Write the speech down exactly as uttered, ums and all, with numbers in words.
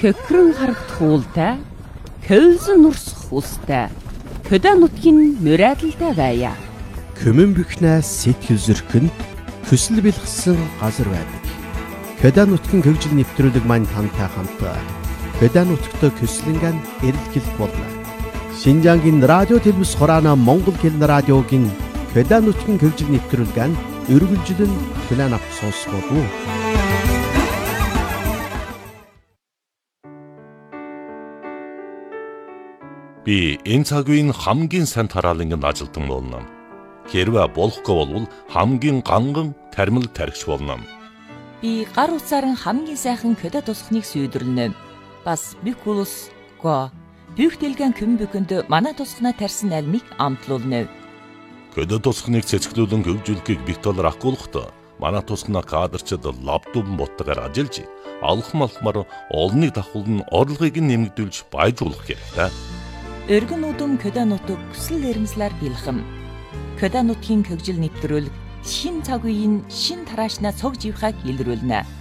Хөхрөн харагдах уултай, хөлзөн нурсах устай, хөдөө нутгийн мөрөөдөлтэй байя. Көмөн бихнээс сэтгэл зөрхөнд хүсэл бэлгсэн газар байдаг. Хөдөө нутгийн хөгжил нэвтрүүлэг маань тантай хамт хөдөө нутгт көслөнгөн эрэлхийлэх болно. Шинжангийн радио телевиз хураана Монгол хэлний радиогийн хөдөө нутгийн хөгжил нэвтрүүлгэн өргөлжлөн план авч сонсгоо. Би энэ цаг үеийн хамгийн сайн тараалангийн ажилтан болно. Хэрвээ болохгүй бол хамгийн ганган тармил тархич болно. Би гар утсаар нь хамгийн сайхан хөдөө тусахныг сүйдрлэнэ. Бас бикулус го бүх дэлгэн көмбөкөнд манай тусахнаа тарьсан альмыг амтлуулна. Хөдөө тусахныг цэцгэлүүлэн хөгжүүлэхийг битол ракуулахдаа манай тусахнаа кадрчид лаптопн боттойгоор ажиллаж алхам алхмаар олныг давхуулн орлогыг нэмэгдүүлж баяжуулах хэрэгтэй. Өргөн удам хөдөө нутаг хүсэл эрмслэр бэлхэм. Хөдөө нутгийн хөгжил нэвтрүүлэг шин цаг үеийн шин тараашнаа цог живхаг илрүүлнэ.